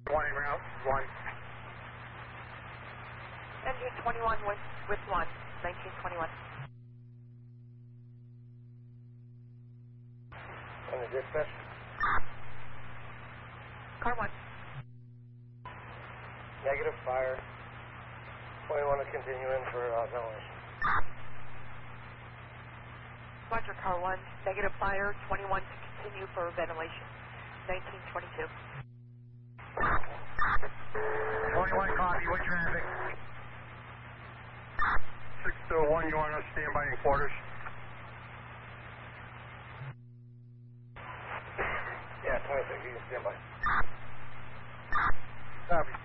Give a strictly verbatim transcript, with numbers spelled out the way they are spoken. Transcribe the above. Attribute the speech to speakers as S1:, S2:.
S1: One en route, one.
S2: Engine twenty-one with, with one, nineteen twenty-one.
S3: On the dispatch.
S2: Car one.
S3: Negative fire. twenty-one to continue in for uh, ventilation.
S2: Roger, car one. Negative fire, twenty-one to continue for ventilation. nineteen twenty-two.
S1: twenty-one copy, what traffic? six oh one, you want to stand by in quarters?
S3: Yeah, twenty-six, you can stand by.
S1: Copy.